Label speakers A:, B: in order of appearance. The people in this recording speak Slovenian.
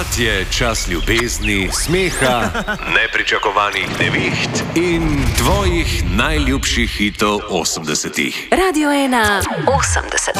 A: Pomlad je čas ljubezni, smeha, nepričakovanih neviht in tvojih najljubših hitov 80-ih.
B: Radio 1 80.